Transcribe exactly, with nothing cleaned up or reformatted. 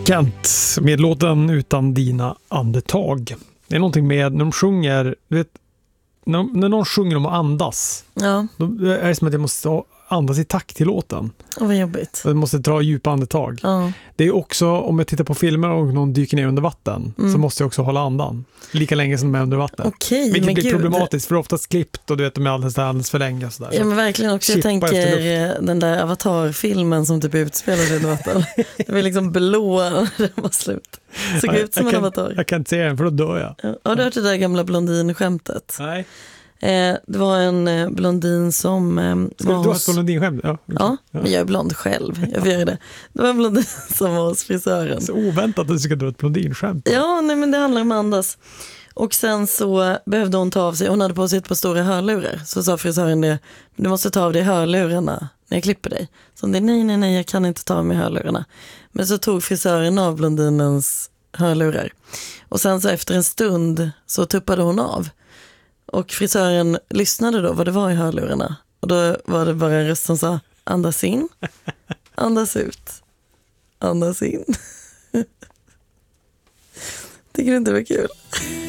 Kent med låten Utan dina andetag. Det är någonting med när de sjunger, du vet, när, när någon sjunger om att andas, ja. Då är det som att jag måste andas i takt till låten. Åh, vad jobbigt. Jag måste dra djupa andetag. Ja. Det är också, om jag tittar på filmer och någon dyker ner under vatten, mm. så måste jag också hålla andan lika länge som de är under vatten. Okej, vilket men blir gud. problematiskt, för oftast klippt och du vet, de är alldeles, alldeles för länge. Sådär. Ja, men verkligen också. Jag Chippa tänker den där Avatar-filmen som typ utspelar sig under vatten. Det var liksom blå när den var slut. Såg ja, ut som en kan, avatar. Jag kan inte se den, för då dör jag. Ja, har du hört det där gamla blondinskämtet? Nej. Eh, det var en eh, blondin som eh, Ska var du hos... ha blondinskämt? Ja, okay. ja, men jag är blond själv. Jag får göra det. Det var en blondin som var hos frisören. Så oväntat att du ska dra ett blondinskämt. Ja, nej, men det handlar om andas. Och sen så behövde hon ta av sig, hon hade på sig ett par stora hörlurar. Så sa frisören det, du måste ta av dig hörlurarna när jag klipper dig. Så hon det, nej, nej, nej, jag kan inte ta av mig hörlurarna. Men så tog frisören av blondinens hörlurar. Och sen så efter en stund så tuppade hon av. Och frisören lyssnade då vad det var i hörlurarna. Och då var det bara en röst som sa, andas in, andas ut, andas in. Tycker du inte det var kul?